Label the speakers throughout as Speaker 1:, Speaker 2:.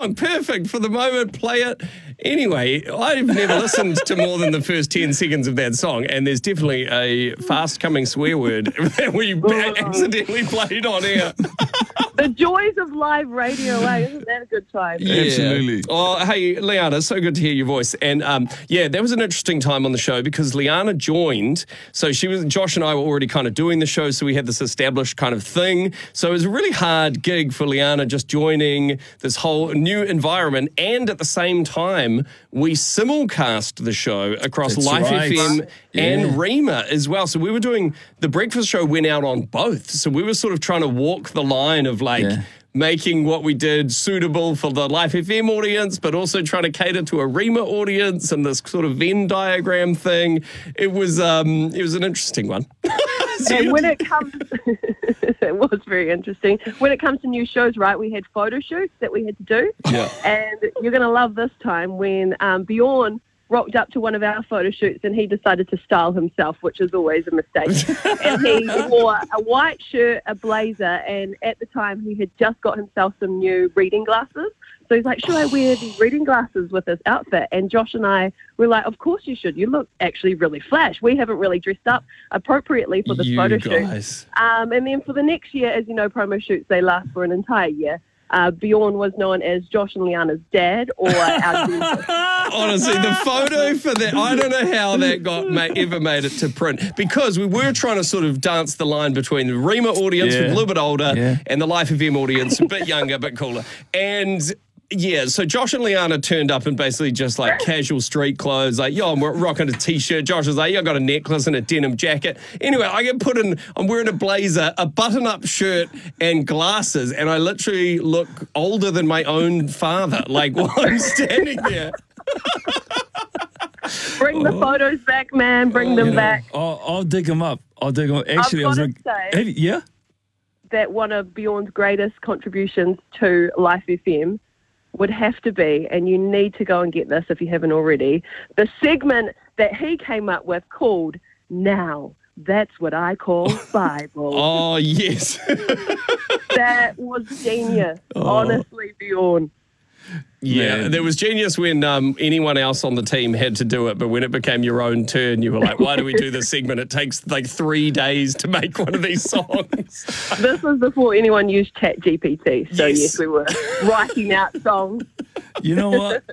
Speaker 1: song. Perfect for the moment. Play it. Anyway, I've never listened to more than the first 10 seconds of that song, and there's definitely a fast-coming swear word that we accidentally played on air.
Speaker 2: The joys of live radio, isn't that a good time?
Speaker 1: Yeah.
Speaker 3: Absolutely.
Speaker 1: Oh, hey, Liana, so good to hear your voice. And that was an interesting time on the show because Liana joined. So Josh and I were already kind of doing the show, so we had this established kind of thing. So it was a really hard gig for Liana just joining this whole new environment. And at the same time, we simulcast the show across
Speaker 3: That's
Speaker 1: Life
Speaker 3: right.
Speaker 1: FM and
Speaker 3: Yeah.
Speaker 1: Rima as well. So we were doing, the breakfast show went out on both. So we were sort of trying to walk the line of making what we did suitable for the Life FM audience, but also trying to cater to a Rima audience and this sort of Venn diagram thing. It was an interesting one.
Speaker 2: And when it comes, it was very interesting. When it comes to new shows, right, we had photo shoots that we had to do.
Speaker 1: Yeah.
Speaker 2: And you're going to love this time when Bjorn rocked up to one of our photo shoots and he decided to style himself, which is always a mistake. And he wore a white shirt, a blazer, and at the time he had just got himself some new reading glasses. So he's like, should I wear these reading glasses with this outfit? And Josh and I were like, of course you should. You look actually really flash. We haven't really dressed up appropriately for this photo shoot. And then for the next year, as you know, promo shoots, they last for an entire year. Bjorn was known as Josh and Liana's dad, or our dentist.
Speaker 1: Honestly, the photo for that, I don't know how that ever made it to print, because we were trying to sort of dance the line between the Rima audience, a little bit older, and the Life FM audience, a bit younger, but cooler. And yeah, so Josh and Liana turned up in basically just like casual street clothes, like, yo, I'm rocking a t-shirt. Josh was like, yo, I got a necklace and a denim jacket. Anyway, I get put in, I'm wearing a blazer, a button-up shirt and glasses, and I literally look older than my own father, like while I'm standing there.
Speaker 2: Bring the photos back, man. Bring them back.
Speaker 3: I'll dig them up. Actually, I was like,
Speaker 2: say that one of Bjorn's greatest contributions to Life FM would have to be, and you need to go and get this if you haven't already, the segment that he came up with called Now That's What I Call Bible.
Speaker 1: Oh, yes.
Speaker 2: That was genius. Honestly, Bjorn.
Speaker 1: Yeah,
Speaker 3: Man.
Speaker 1: there was genius when anyone else on the team had to do it, but when it became your own turn, you were like, why do we do this segment? It takes like 3 days to make one of these songs.
Speaker 2: This was before anyone used ChatGPT, so yes, we were writing out songs.
Speaker 3: You know what,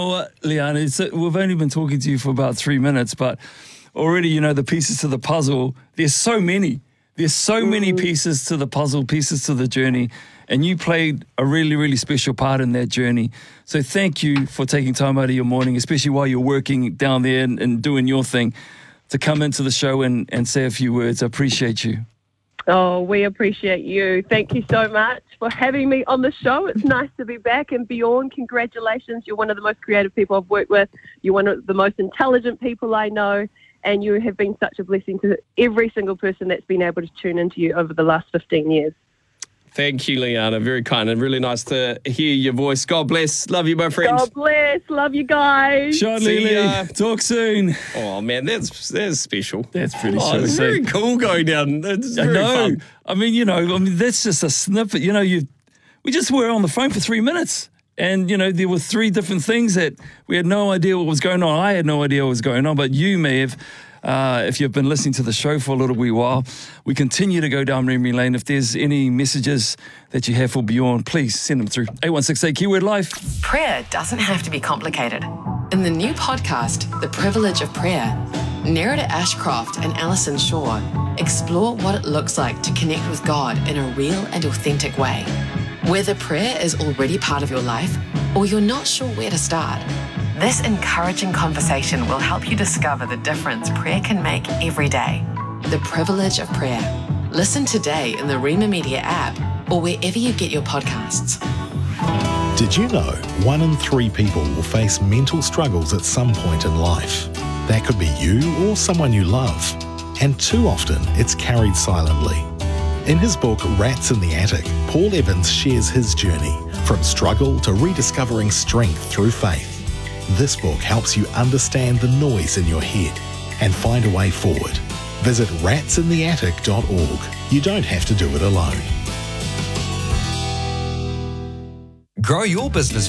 Speaker 3: Liana, we've only been talking to you for about 3 minutes, but already, the pieces to the puzzle, there's so many. There's so many pieces to the puzzle, pieces to the journey, and you played a really, really special part in that journey. So thank you for taking time out of your morning, especially while you're working down there and doing your thing, to come into the show and say a few words. I appreciate you.
Speaker 2: Oh, we appreciate you. Thank you so much for having me on the show. It's nice to be back. And Bjorn, congratulations. You're one of the most creative people I've worked with. You're one of the most intelligent people I know. And you have been such a blessing to every single person that's been able to tune into you over the last 15 years.
Speaker 1: Thank you, Liana. Very kind and really nice to hear your voice. God bless. Love you, my friend.
Speaker 2: God bless. Love you guys.
Speaker 3: Sean
Speaker 1: See
Speaker 3: Lily,
Speaker 1: ya.
Speaker 3: talk soon.
Speaker 1: Oh, man, that's special.
Speaker 3: That's pretty
Speaker 1: It's
Speaker 3: sweet.
Speaker 1: very cool going down. It's very fun.
Speaker 3: I mean, that's just a snippet. We just were on the phone for 3 minutes. And, there were 3 different things that we had no idea what was going on. I had no idea what was going on, but you may have, if you've been listening to the show for a little wee while. We continue to go down memory lane. If there's any messages that you have for Bjorn, please send them through 8168 Keyword Life.
Speaker 4: Prayer doesn't have to be complicated. In the new podcast, The Privilege of Prayer, Nerida Ashcroft and Alison Shaw explore what it looks like to connect with God in a real and authentic way. Whether prayer is already part of your life or you're not sure where to start, this encouraging conversation will help you discover the difference prayer can make every day. The Privilege of Prayer. Listen today in the Rima Media app or wherever you get your podcasts.
Speaker 5: Did you know 1 in 3 people will face mental struggles at some point in life? That could be you or someone you love. And too often, it's carried silently. In his book, Rats in the Attic, Paul Evans shares his journey from struggle to rediscovering strength through faith. This book helps you understand the noise in your head and find a way forward. Visit ratsintheattic.org. You don't have to do it alone.
Speaker 6: Grow your business